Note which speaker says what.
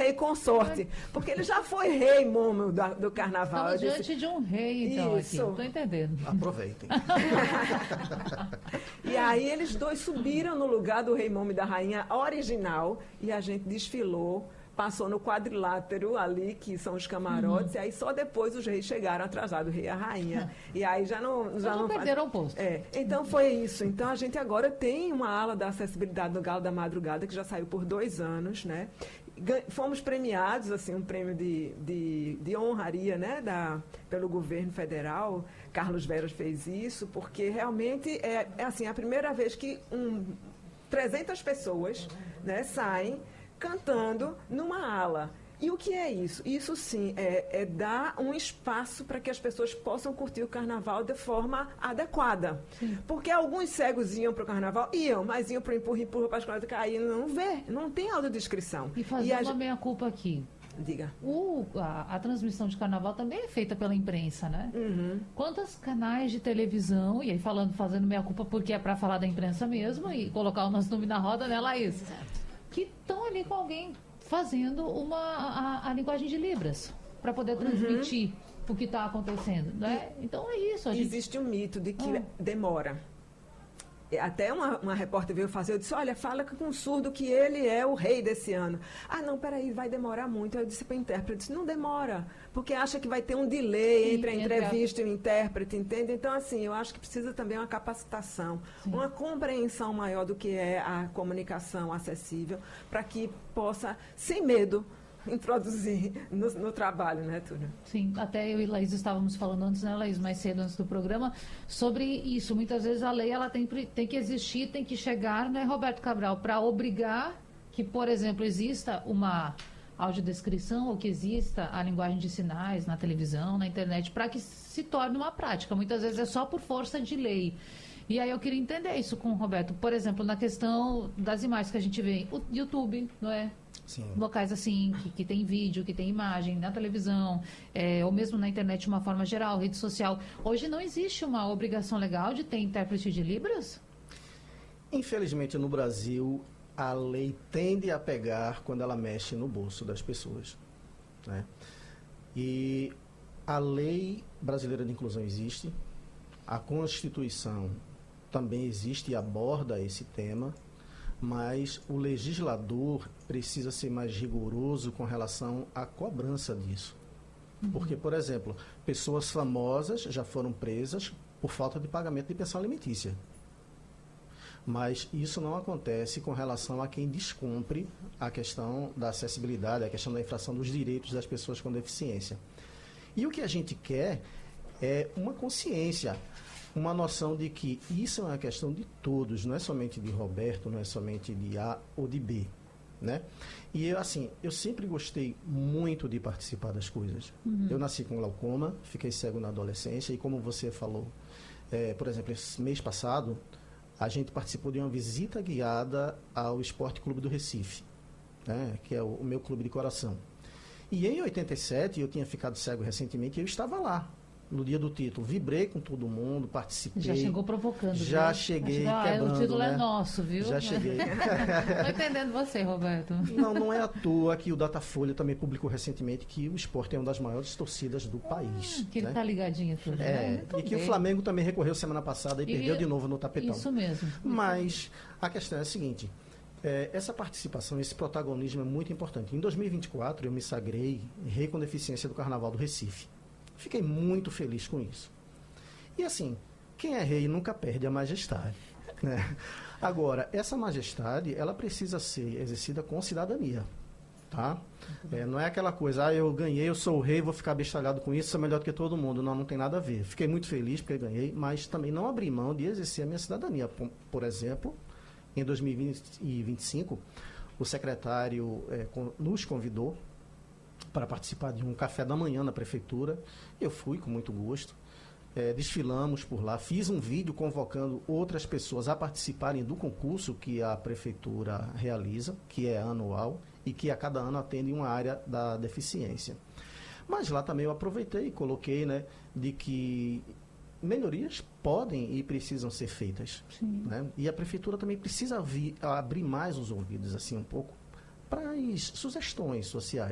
Speaker 1: rei consorte, porque ele já foi rei momo do carnaval.
Speaker 2: Estamos diante de um rei, então, aqui. Estou entendendo.
Speaker 3: Aproveitem.
Speaker 1: E aí eles dois subiram no lugar do rei momo e da rainha original e a gente desfilou, passou no quadrilátero ali, que são os camarotes, e aí só depois os reis chegaram atrasados, o rei e a rainha. E aí já não
Speaker 2: perderam o posto.
Speaker 1: Então foi isso. Então a gente agora tem uma ala da acessibilidade no Galo da Madrugada, que já saiu por 2 anos, né? Fomos premiados, assim, um prêmio de honraria, né, pelo governo federal. Carlos Veras fez isso, porque realmente é assim, a primeira vez que 300 pessoas, né, saem cantando numa ala. E o que é isso? Isso sim é dar um espaço para que as pessoas possam curtir o carnaval de forma adequada. Sim. Porque alguns cegos iam para o carnaval, mas iam para o empurra-empurra para as escola cair, não tem audiodescrição.
Speaker 2: E fazendo uma meia-culpa aqui.
Speaker 1: Diga.
Speaker 2: A transmissão de carnaval também é feita pela imprensa, né?
Speaker 1: Uhum.
Speaker 2: Quantos canais de televisão, e aí fazendo meia-culpa porque é para falar da imprensa mesmo e colocar o nosso nome na roda, né, Laís? Que estão ali com alguém fazendo a linguagem de Libras para poder transmitir o que está acontecendo, né? Então é isso.
Speaker 1: Existe um mito de que demora. Até uma repórter veio fazer, eu disse, olha, fala com o surdo que ele é o rei desse ano. Ah, não, peraí, vai demorar muito. Eu disse para o intérprete, eu disse, não demora, porque acha que vai ter um delay entre a entrevista e o intérprete, entende? Então, assim, eu acho que precisa também uma capacitação, uma compreensão maior do que é a comunicação acessível, para que possa, sem medo, introduzir no trabalho, né, Túlio?
Speaker 2: Sim, até eu e Laís estávamos falando antes, né, Laís, mais cedo antes do programa, sobre isso. Muitas vezes a lei ela tem que existir, tem que chegar, né, Roberto Cabral, para obrigar que, por exemplo, exista uma audiodescrição ou que exista a linguagem de sinais na televisão, na internet, para que se torne uma prática. Muitas vezes é só por força de lei. E aí eu queria entender isso com o Roberto. Por exemplo, na questão das imagens que a gente vê, o YouTube, não é?
Speaker 3: Sim.
Speaker 2: Locais assim, que tem vídeo, que tem imagem, na televisão, ou mesmo na internet de uma forma geral, rede social. Hoje não existe uma obrigação legal de ter intérprete de Libras?
Speaker 3: Infelizmente, no Brasil, a lei tende a pegar quando ela mexe no bolso das pessoas, né? E a Lei Brasileira de Inclusão existe, a Constituição também existe e aborda esse tema, mas o legislador precisa ser mais rigoroso com relação à cobrança disso. Porque, por exemplo, pessoas famosas já foram presas por falta de pagamento de pensão alimentícia. Mas isso não acontece com relação a quem descumpre a questão da acessibilidade, a questão da infração dos direitos das pessoas com deficiência. E o que a gente quer é uma consciência, uma noção de que isso é uma questão de todos, não é somente de Roberto, não é somente de A ou de B, né? E assim, eu sempre gostei muito de participar das coisas. Eu nasci com glaucoma, fiquei cego na adolescência e como você falou, por exemplo, esse mês passado, a gente participou de uma visita guiada ao Esporte Clube do Recife, né, que é o meu clube de coração. E em 87, eu tinha ficado cego recentemente e eu estava lá, no dia do título. Vibrei com todo mundo, participei.
Speaker 2: Já chegou provocando.
Speaker 3: Já cheguei quebrando,
Speaker 2: o título
Speaker 3: né?
Speaker 2: é nosso, viu?
Speaker 3: Já cheguei.
Speaker 2: Estou entendendo você, Roberto.
Speaker 3: Não é à toa que o Datafolha também publicou recentemente que o Sport é uma das maiores torcidas do país.
Speaker 2: Que ele está ligadinho tudo.
Speaker 3: E que o Flamengo também recorreu semana passada e perdeu de novo no tapetão.
Speaker 2: Isso mesmo.
Speaker 3: Mas a questão é a seguinte, essa participação, esse protagonismo é muito importante. Em 2024, eu me sagrei rei com deficiência do Carnaval do Recife. Fiquei muito feliz com isso. E assim, quem é rei nunca perde a majestade, né? Agora, essa majestade, ela precisa ser exercida com cidadania, tá? Não é aquela coisa, eu ganhei, eu sou o rei, vou ficar bestalhado com isso, sou melhor do que todo mundo. Não tem nada a ver. Fiquei muito feliz porque ganhei, mas também não abri mão de exercer a minha cidadania. Por exemplo, em 2025, o secretário nos convidou para participar de um café da manhã na prefeitura. Eu fui com muito gosto. Desfilamos por lá, fiz um vídeo convocando outras pessoas a participarem do concurso que a prefeitura realiza, que é anual e que a cada ano atende uma área da deficiência. Mas lá também eu aproveitei e coloquei, né, de que melhorias podem e precisam ser feitas, né? E a prefeitura também precisa abrir mais os ouvidos, assim, um pouco, para as sugestões sociais.